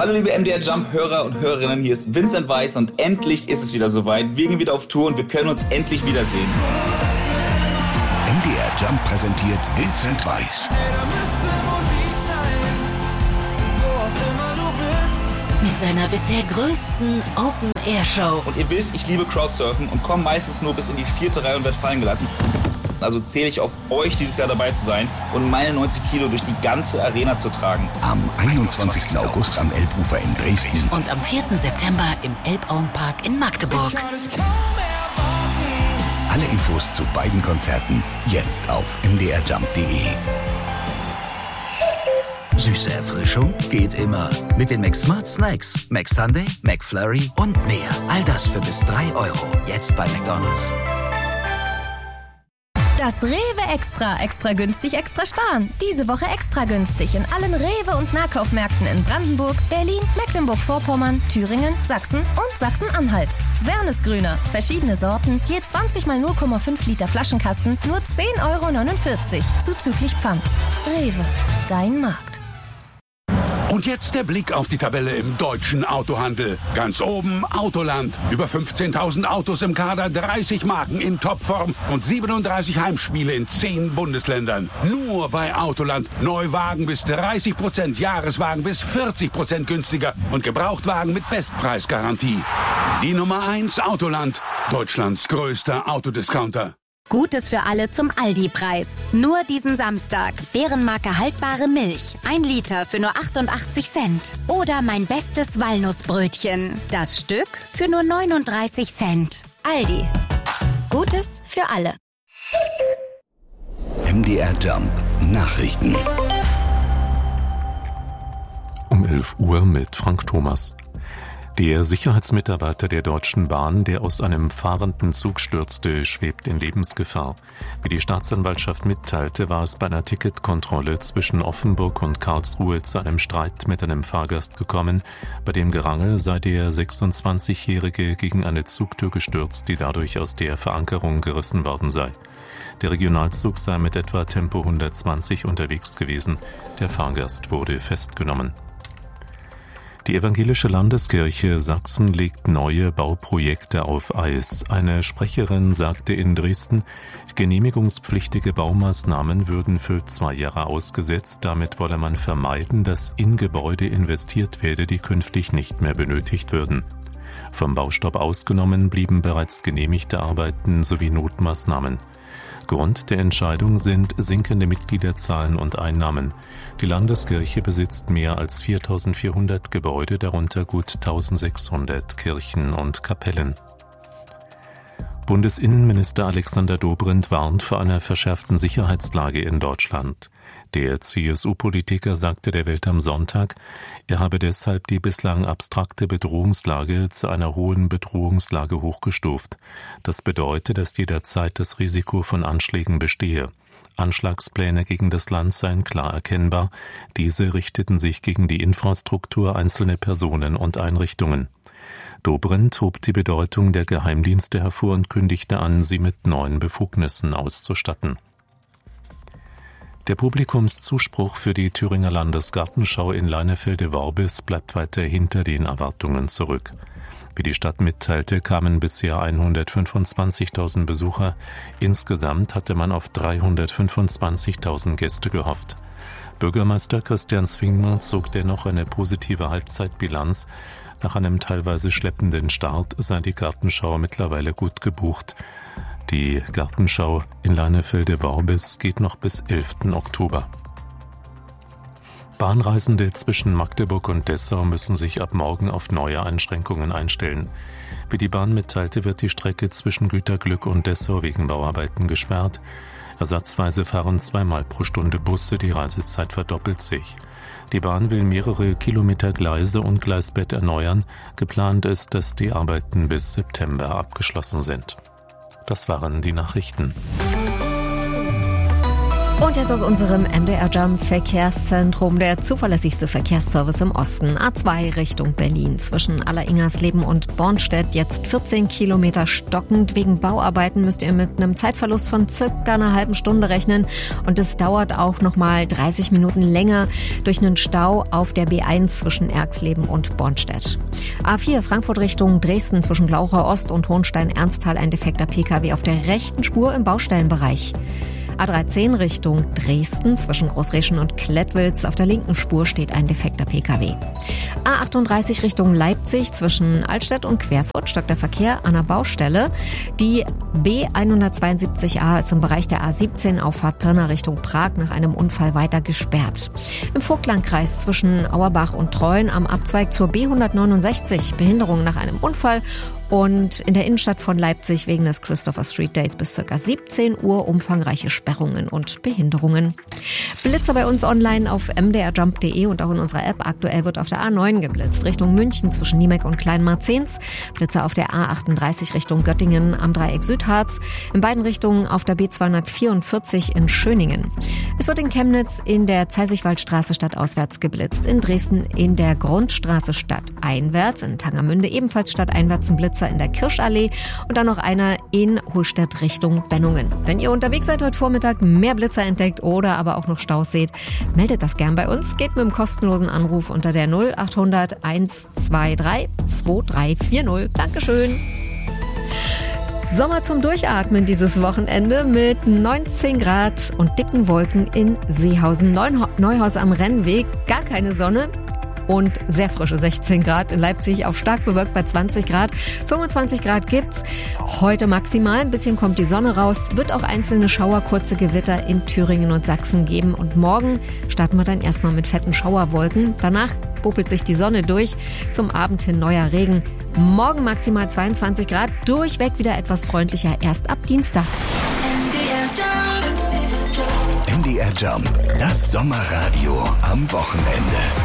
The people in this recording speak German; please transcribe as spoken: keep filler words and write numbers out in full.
Hallo liebe M D R Jump Hörer und Hörerinnen, hier ist Vincent Weiss und endlich ist es wieder soweit. Wir gehen wieder auf Tour und wir können uns endlich wiedersehen. M D R Jump präsentiert Vincent Weiss. Mit seiner bisher größten Open-Air-Show. Und ihr wisst, ich liebe Crowdsurfen und komme meistens nur bis in die vierte Reihe und werde fallen gelassen. Also zähle ich auf euch, dieses Jahr dabei zu sein und meine neunzig Kilo durch die ganze Arena zu tragen. Am einundzwanzigsten August am Elbufer in Dresden. Und am vierten September im Elbauenpark in Magdeburg. Alle Infos zu beiden Konzerten jetzt auf m d r jump punkt d e. Süße Erfrischung geht immer. Mit den McSmart Snacks, McSunday, McFlurry und mehr. All das für bis drei Euro. Jetzt bei McDonald's. Das Rewe Extra. Extra günstig, extra sparen. Diese Woche extra günstig in allen Rewe- und Nahkaufmärkten in Brandenburg, Berlin, Mecklenburg-Vorpommern, Thüringen, Sachsen und Sachsen-Anhalt. Wernesgrüner. Verschiedene Sorten. Je zwanzig mal null Komma fünf Liter Flaschenkasten. Nur zehn Euro neunundvierzig. Zuzüglich Pfand. Rewe. Dein Markt. Und jetzt der Blick auf die Tabelle im deutschen Autohandel. Ganz oben Autoland. Über fünfzehntausend Autos im Kader, dreißig Marken in Topform und siebenunddreißig Heimspiele in zehn Bundesländern. Nur bei Autoland. Neuwagen bis dreißig Prozent, Jahreswagen bis vierzig Prozent günstiger und Gebrauchtwagen mit Bestpreisgarantie. Die Nummer eins Autoland. Deutschlands größter Autodiscounter. Gutes für alle zum Aldi-Preis. Nur diesen Samstag. Bärenmarke haltbare Milch. Ein Liter für nur achtundachtzig Cent. Oder mein bestes Walnussbrötchen. Das Stück für nur neununddreißig Cent. Aldi. Gutes für alle. M D R Jump Nachrichten. Um elf Uhr mit Frank Thomas. Der Sicherheitsmitarbeiter der Deutschen Bahn, der aus einem fahrenden Zug stürzte, schwebt in Lebensgefahr. Wie die Staatsanwaltschaft mitteilte, war es bei einer Ticketkontrolle zwischen Offenburg und Karlsruhe zu einem Streit mit einem Fahrgast gekommen. Bei dem Gerangel sei der sechsundzwanzigjährige gegen eine Zugtür gestürzt, die dadurch aus der Verankerung gerissen worden sei. Der Regionalzug sei mit etwa Tempo hundertzwanzig unterwegs gewesen. Der Fahrgast wurde festgenommen. Die Evangelische Landeskirche Sachsen legt neue Bauprojekte auf Eis. Eine Sprecherin sagte in Dresden, genehmigungspflichtige Baumaßnahmen würden für zwei Jahre ausgesetzt. Damit wolle man vermeiden, dass in Gebäude investiert werde, die künftig nicht mehr benötigt würden. Vom Baustopp ausgenommen blieben bereits genehmigte Arbeiten sowie Notmaßnahmen. Grund der Entscheidung sind sinkende Mitgliederzahlen und Einnahmen. Die Landeskirche besitzt mehr als viertausendvierhundert Gebäude, darunter gut eintausendsechshundert Kirchen und Kapellen. Bundesinnenminister Alexander Dobrindt warnt vor einer verschärften Sicherheitslage in Deutschland. Der C S U-Politiker sagte der Welt am Sonntag, er habe deshalb die bislang abstrakte Bedrohungslage zu einer hohen Bedrohungslage hochgestuft. Das bedeutet, dass jederzeit das Risiko von Anschlägen bestehe. Anschlagspläne gegen das Land seien klar erkennbar. Diese richteten sich gegen die Infrastruktur einzelner Personen und Einrichtungen. Dobrindt hob die Bedeutung der Geheimdienste hervor und kündigte an, sie mit neuen Befugnissen auszustatten. Der Publikumszuspruch für die Thüringer Landesgartenschau in Leinefelde-Worbis bleibt weiter hinter den Erwartungen zurück. Wie die Stadt mitteilte, kamen bisher hundertfünfundzwanzigtausend Besucher. Insgesamt hatte man auf dreihundertfünfundzwanzigtausend Gäste gehofft. Bürgermeister Christian Zwingner zog dennoch eine positive Halbzeitbilanz. Nach einem teilweise schleppenden Start sei die Gartenschau mittlerweile gut gebucht. Die Gartenschau in Leinefelde-Worbis geht noch bis elften Oktober. Bahnreisende zwischen Magdeburg und Dessau müssen sich ab morgen auf neue Einschränkungen einstellen. Wie die Bahn mitteilte, wird die Strecke zwischen Güterglück und Dessau wegen Bauarbeiten gesperrt. Ersatzweise fahren zweimal pro Stunde Busse, die Reisezeit verdoppelt sich. Die Bahn will mehrere Kilometer Gleise und Gleisbett erneuern. Geplant ist, dass die Arbeiten bis September abgeschlossen sind. Das waren die Nachrichten. Und jetzt aus unserem M D R Jump Verkehrszentrum, der zuverlässigste Verkehrsservice im Osten. A zwei Richtung Berlin zwischen Alleringersleben und Bornstedt jetzt vierzehn Kilometer stockend. Wegen Bauarbeiten müsst ihr mit einem Zeitverlust von circa einer halben Stunde rechnen. Und es dauert auch nochmal dreißig Minuten länger durch einen Stau auf der B eins zwischen Erxleben und Bornstedt. A vier Frankfurt Richtung Dresden zwischen Glauchau Ost und Hohenstein-Ernsthal ein defekter P K W auf der rechten Spur im Baustellenbereich. A dreizehn Richtung Dresden zwischen Großreschen und Klettwitz auf der linken Spur steht ein defekter P K W. A achtunddreißig Richtung Leipzig zwischen Altstedt und Querfurt stockt der Verkehr an der Baustelle. Die B hundertzweiundsiebzig A ist im Bereich der A siebzehn Auffahrt Pirna Richtung Prag nach einem Unfall weiter gesperrt. Im Vogtlandkreis zwischen Auerbach und Treuen am Abzweig zur B hundertneunundsechzig Behinderung nach einem Unfall. Und in der Innenstadt von Leipzig wegen des Christopher Street Days bis ca. siebzehn Uhr umfangreiche Sperrungen und Behinderungen. Blitzer bei uns online auf m d r jump punkt d e und auch in unserer App. Aktuell wird auf der A neun geblitzt Richtung München zwischen Niemek und Kleinmarzens. Blitzer auf der A achtunddreißig Richtung Göttingen am Dreieck Südharz. In beiden Richtungen auf der B zweihundertvierundvierzig in Schöningen. Es wird in Chemnitz in der Zeisigwaldstraße stadtauswärts geblitzt. In Dresden in der Grundstraße stadteinwärts. In Tangermünde ebenfalls stadteinwärts ein Blitzer in der Kirschallee und dann noch einer in Holstedt Richtung Bennungen. Wenn ihr unterwegs seid heute Vormittag, mehr Blitzer entdeckt oder aber auch noch Staus seht, meldet das gern bei uns. Geht mit einem kostenlosen Anruf unter der null achthundert hundertzweiundzwanzig zweiunddreißig vierzig. Dankeschön. Sommer zum Durchatmen dieses Wochenende mit neunzehn Grad und dicken Wolken in Seehausen. Neuhaus am Rennweg, gar keine Sonne. Und sehr frische sechzehn Grad in Leipzig, auf stark bewölkt bei zwanzig Grad. fünfundzwanzig Grad gibt's heute maximal. Ein bisschen kommt die Sonne raus. Wird auch einzelne Schauer, kurze Gewitter in Thüringen und Sachsen geben. Und morgen starten wir dann erstmal mit fetten Schauerwolken. Danach buppelt sich die Sonne durch. Zum Abend hin neuer Regen. Morgen maximal zweiundzwanzig Grad. Durchweg wieder etwas freundlicher. Erst ab Dienstag. M D R Jump, das Sommerradio am Wochenende.